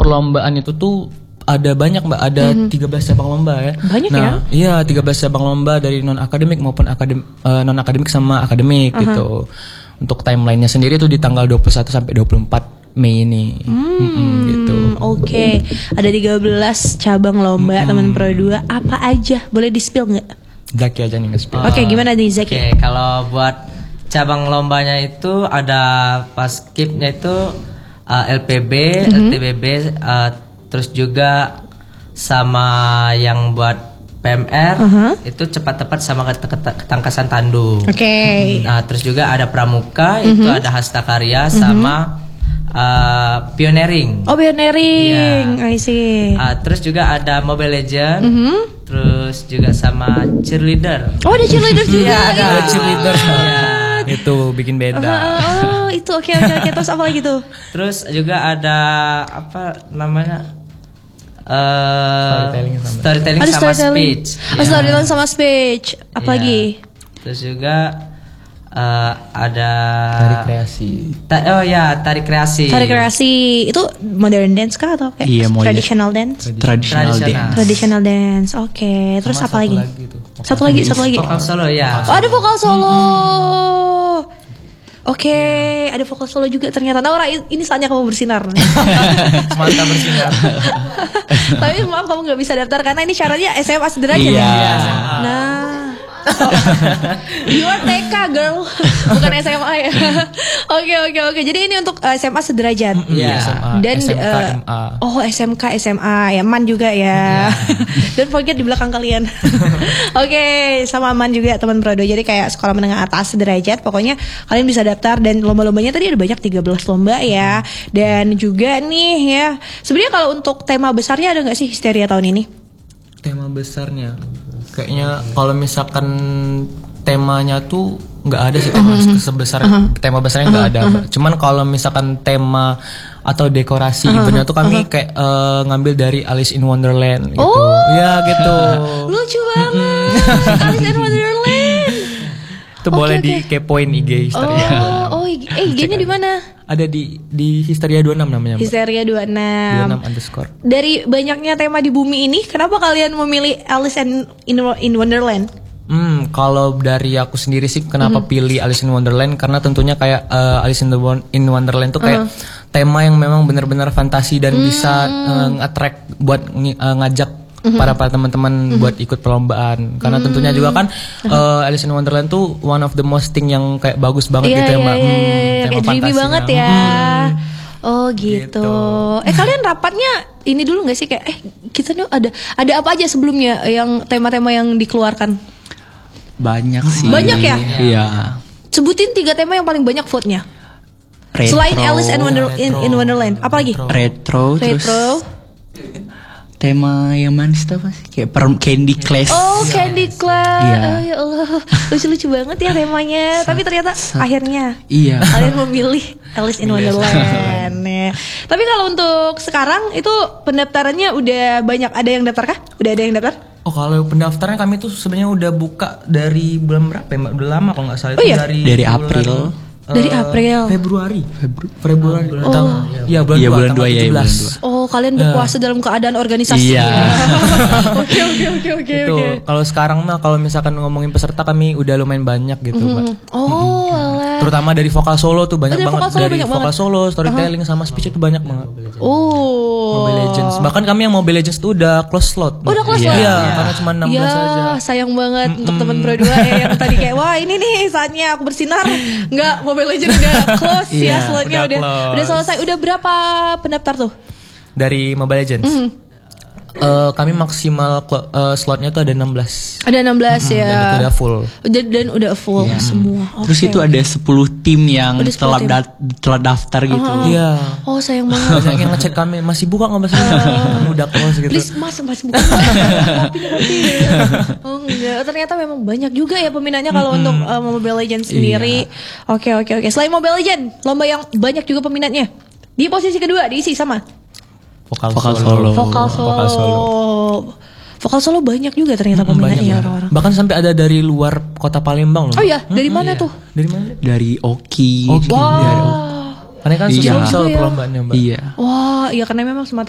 perlombaan itu tuh ada banyak Mbak, ada 13 cabang lomba ya. Banyak nah, ya? Iya, 13 cabang lomba dari non akademik maupun non akademik sama akademik gitu. Untuk timelinenya sendiri tuh di tanggal 21 sampai 24 Mei ini. Gitu. Oke. Ada 13 cabang lomba teman Pro 2. Apa aja? Boleh di-spill enggak? Zaki aja nih nge-spill. Oke, gimana nih Zaki? Oke, kalau buat cabang lombanya itu ada paskibnya itu LPB, LTBB, terus juga sama yang buat PMR itu cepat tepat sama ketangkasan tandu. Oke. Nah, terus juga ada pramuka itu ada hastakarya sama pioneering. Oh, pioneering. Iya. I see. Terus juga ada Mobile Legend. Terus juga sama cheerleader. Oh, ada cheerleader juga. Iya, ada cheerleader. Itu bikin beda. Oh, itu oke. Terus apa lagi tuh? Terus juga ada apa namanya? Storytelling Ada sama storytelling. speech. Oh, storytelling sama speech. Apa lagi? Terus juga ada Tari kreasi. tari kreasi. Tari kreasi itu modern dance kah atau kayak Iya, modern. traditional dance? Traditional dance. Traditional dance. Oke. Terus apa lagi? Satu lagi. Vokal solo ya. Oh, ada vokal solo. Oke, ada vokal solo juga ternyata. Naura, ini saatnya kamu bersinar. Semantap bersinar. Tapi maaf kamu nggak bisa daftar karena ini syaratnya SMA sederajat. Iya. Nah. You are TK girl, bukan SMA ya. Oke. Jadi ini untuk SMA sederajat. Iya. SMA, Dan SMK, MA. oh SMK SMA ya, Man juga ya. Dan forget di belakang kalian. Oke, sama Man juga teman Prodo. Jadi kayak sekolah menengah atas sederajat. Pokoknya kalian bisa daftar dan lomba-lombanya tadi ada banyak 13 lomba ya. Dan juga nih ya. Sebenarnya kalau untuk tema besarnya ada nggak sih Histeria tahun ini? Tema besarnya kayaknya kalau misalkan temanya tuh nggak ada sih tema sebesar tema besarnya nggak ada. Cuman kalau misalkan tema atau dekorasi eventnya tuh kami kayak ngambil dari Alice in Wonderland gitu. Oh, ya gitu. Lucu banget. Alice in Wonderland. Itu boleh dikepoin IG Histeria. IG-nya di mana? Ada di Histeria 26 namanya, Mbak. Histeria 26. 26_. Dari banyaknya tema di bumi ini, kenapa kalian memilih Alice in Wonderland? Kalau dari aku sendiri sih kenapa pilih Alice in Wonderland, karena tentunya kayak Alice in Wonderland tuh kayak tema yang memang benar-benar fantasi dan bisa nge-attract buat ngajak para teman-teman buat ikut perlombaan. Karena tentunya juga kan Alice in Wonderland tuh one of the most thing yang kayak bagus banget gitu ya Mbak. Kayak dreamy banget ya. Oh gitu. Kalian rapatnya ini dulu nggak sih kayak kita nih ada apa aja sebelumnya yang tema-tema yang dikeluarkan? Banyak sih. Banyak ya? Iya. Sebutin 3 tema yang paling banyak vote-nya. Retro, Selain Alice in Wonderland, apa lagi? Retro, terus tema yang manis tuh apa sih? Kayak Candy Clash. Oh, Candy Clash. Iya. Oh, ya Allah. Lucu-lucu banget ya temanya. Tapi ternyata akhirnya kalian memilih Alice in Wonderland. Ya. Tapi kalau untuk sekarang itu pendaftarannya udah banyak, ada yang daftar kah? Udah ada yang daftar? Oh, kalau pendaftarannya kami tuh sebenarnya udah buka dari bulan berapa ya Mbak? Udah lama kalau nggak salah. Oh, itu iya? Dari April. Dari April. Februari. Bulan 2 ya, bulan 2. Oh, kalian berpuasa dalam keadaan organisasi. Iya. Oke. Itu kalau sekarang mah kalau misalkan ngomongin peserta kami udah lumayan banyak gitu, Mbak. Oh, alah. Terutama dari vokal solo tuh banyak Dari banget. vokal solo Dari banyak vokal banget. solo, storytelling sama speech itu banyak banget. Oh. Mobile Legends. Bahkan kami yang Mobile Legends tuh udah close slot. Udah close slot? Iya, karena cuma 16 aja. Sayang banget untuk teman Pro 2 yang tadi kayak wah ini nih saatnya aku bersinar. Enggak, Mobile Legends udah close ya slotnya udah selesai. Udah berapa pendaftar tuh? Dari Mobile Legends. Kami maksimal slotnya tuh ada 16. Ada 16 ya. Dan itu udah full. Dan udah full semua. Terus itu ada 10 tim yang Udah 10 telat daftar gitu. Iya. Oh, sayang banget. Banyak yang ngecek kami masih buka nggak masih buka. Kami udah close gitu. Please mas bukan. Kopi. Oh enggak, ternyata memang banyak juga ya peminatnya kalau untuk Mobile Legends sendiri. Oke. Selain Mobile Legends, lomba yang banyak juga peminatnya. Di posisi kedua diisi sama Vokal solo. Vokal solo banyak juga ternyata peminatnya orang-orang. Bahkan sampai ada dari luar kota Palembang loh. Oh iya, dari mana tuh? Dari mana? Dari Oki. Karena kan susah perlombaannya Mbak. Iya. Wah, iya karena memang Sumatera